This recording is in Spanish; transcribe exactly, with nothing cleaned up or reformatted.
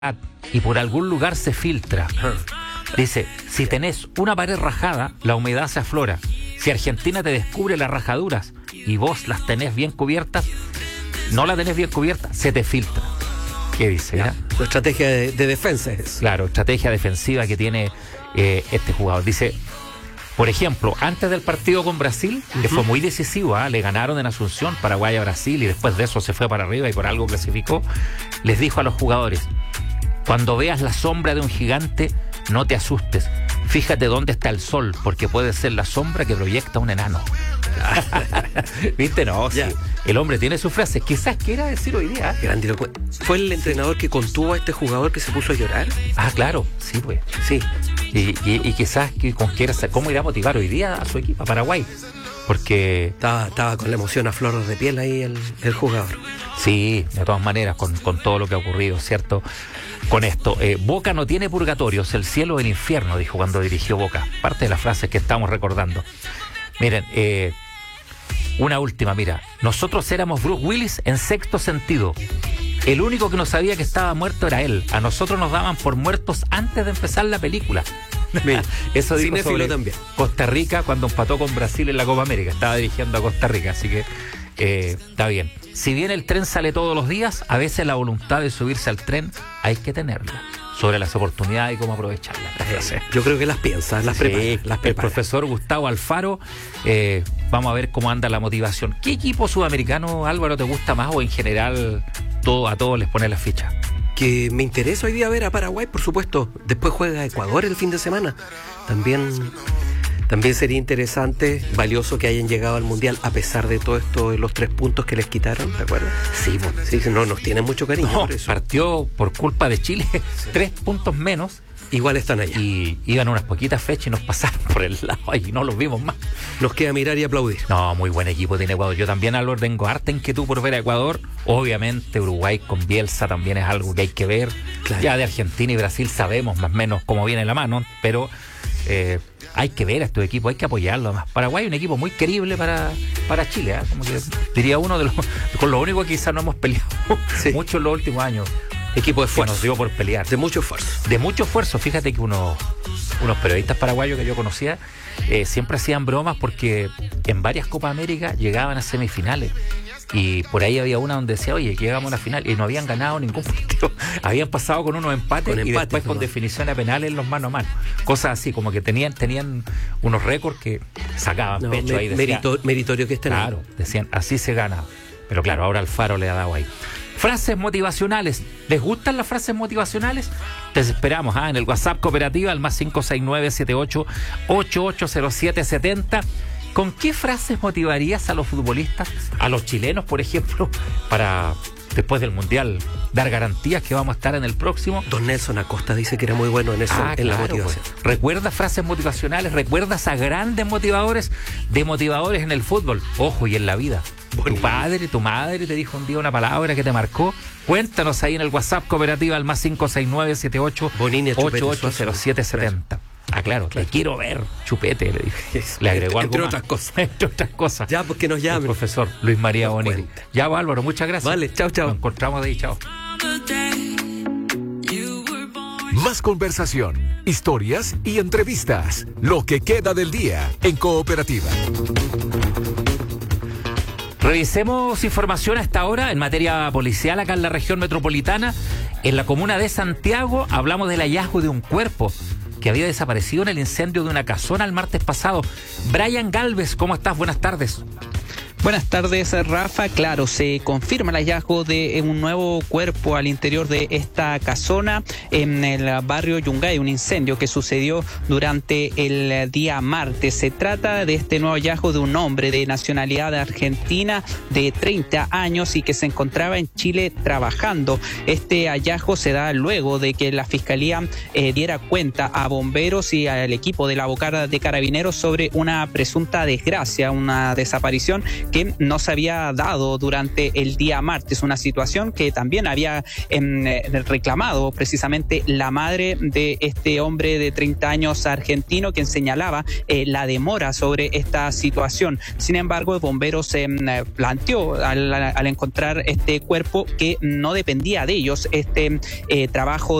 y por algún lugar se filtra. Dice, si tenés una pared rajada, la humedad se aflora. Si Argentina te descubre las rajaduras y vos las tenés bien cubiertas, no las tenés bien cubiertas, se te filtra. ¿Qué dice? Ya, su estrategia de, de defensa es. Claro, estrategia defensiva que tiene eh, este jugador. Dice, por ejemplo, antes del partido con Brasil, uh-huh. que fue muy decisivo, ¿eh? Le ganaron en Asunción, Paraguay a Brasil, y después de eso se fue para arriba y por algo clasificó. Les dijo a los jugadores, cuando veas la sombra de un gigante, no te asustes. Fíjate dónde está el sol, porque puede ser la sombra que proyecta un enano. ¿Viste? No, sí. El hombre tiene sus frases. Quizás quiera decir hoy día. Grandilocuente. ¿Fue el entrenador que contuvo a este jugador que se puso a llorar? Ah, claro. Sí, pues. Sí. Y, y, y quizás que con quiera cómo irá a motivar hoy día a su equipo, a Paraguay. Porque estaba, estaba con la emoción a flor de piel ahí el, el jugador. Sí, de todas maneras, con, con todo lo que ha ocurrido, ¿cierto? Con esto, eh, Boca no tiene purgatorios, el cielo o el infierno, dijo cuando dirigió Boca. Parte de las frases que estamos recordando. Miren, eh, una última, mira. Nosotros éramos Bruce Willis en Sexto Sentido. El único que no sabía que estaba muerto era él. A nosotros nos daban por muertos antes de empezar la película. Mira, eso dijo sobre también. Costa Rica cuando empató con Brasil en la Copa América. Estaba dirigiendo a Costa Rica, así que eh, está bien. Si bien el tren sale todos los días, a veces la voluntad de subirse al tren hay que tenerla. Sobre las oportunidades y cómo aprovecharlas. Eh, yo creo que las piensas, las sí, preparas. Las el profesor Gustavo Alfaro, eh, vamos a ver cómo anda la motivación. ¿Qué equipo sudamericano, Álvaro, te gusta más o en general todo, a todos les pone la ficha? Que me interesa hoy día ver a Paraguay, por supuesto. Después juega Ecuador el fin de semana. También, también sería interesante, valioso que hayan llegado al Mundial a pesar de todo esto, de los tres puntos que les quitaron, ¿te acuerdas? Sí, bueno, sí, no nos tienen mucho cariño. No, por eso. Partió por culpa de Chile, sí. Tres puntos menos. Igual están allá. Y iban unas poquitas fechas y nos pasaron por el lado y no los vimos más. Nos queda mirar y aplaudir. No, muy buen equipo tiene Ecuador. Yo también, Álvaro, tengo harta inquietud por ver a Ecuador. Obviamente Uruguay con Bielsa también es algo que hay que ver. Claro. Ya de Argentina y Brasil sabemos más o menos cómo viene la mano, pero eh, hay que ver a estos equipos, hay que apoyarlos. Paraguay es un equipo muy querible para, para Chile, ¿eh? Como que diría uno de los con lo único que quizás no hemos peleado sí. mucho en los últimos años. Equipo de esfuerzo. Nos dio por pelear. De mucho esfuerzo. De mucho esfuerzo. Fíjate que unos, unos periodistas paraguayos que yo conocía eh, siempre hacían bromas porque en varias Copas América llegaban a semifinales. Y por ahí había una donde decía, oye, que llegamos a la final y no habían ganado ningún partido. Habían pasado con unos empates con y empate, después con definición a penales en los mano a mano. Cosas así, como que tenían tenían unos récords que sacaban no, pecho me, ahí. Decía, merito, meritorio que estén. Claro, decían, así se gana. Pero claro, ahora Alfaro le ha dado ahí. Frases motivacionales. ¿Les gustan las frases motivacionales? Te esperamos ¿ah? en el WhatsApp Cooperativa al más cinco seis nueve siete ocho ocho ocho cero siete siete cero. ¿Con qué frases motivarías a los futbolistas, a los chilenos, por ejemplo, para después del Mundial dar garantías que vamos a estar en el próximo? Don Nelson Acosta dice que era muy bueno en eso, ah, en claro, la motivación. Pues. ¿Recuerdas frases motivacionales? ¿Recuerdas a grandes motivadores de motivadores en el fútbol? Ojo, y en la vida. Bonito. Tu padre, tu madre te dijo un día una palabra que te marcó. Cuéntanos ahí en el WhatsApp Cooperativa al más cinco seis nueve siete ocho ocho ocho cero siete siete cero. Ah, claro, claro, te quiero ver, chupete, le dije. Le agregó algo Entre más. otras cosas. Entre otras cosas. Ya, pues que nos llamen. El profesor Luis María Bonini. Ya, pues, Álvaro, muchas gracias. Vale, chao, chao. Nos encontramos de ahí, chao. Más conversación, historias y entrevistas. Lo que queda del día en Cooperativa. Revisemos información hasta ahora en materia policial acá en la región metropolitana. En la comuna de Santiago hablamos del hallazgo de un cuerpo que había desaparecido en el incendio de una casona el martes pasado. Brian Galvez, ¿cómo estás? Buenas tardes. Buenas tardes, Rafa. Claro, se confirma el hallazgo de un nuevo cuerpo al interior de esta casona en el barrio Yungay, un incendio que sucedió durante el día martes. Se trata de este nuevo hallazgo de un hombre de nacionalidad argentina de treinta años y que se encontraba en Chile trabajando. Este hallazgo se da luego de que la Fiscalía eh, diera cuenta a bomberos y al equipo de la Bocara de Carabineros sobre una presunta desgracia, una desaparición que no se había dado durante el día martes, una situación que también había eh, reclamado precisamente la madre de este hombre de treinta años argentino, quien señalaba eh, la demora sobre esta situación. Sin embargo, el bombero se eh, planteó al, al encontrar este cuerpo que no dependía de ellos este eh, trabajo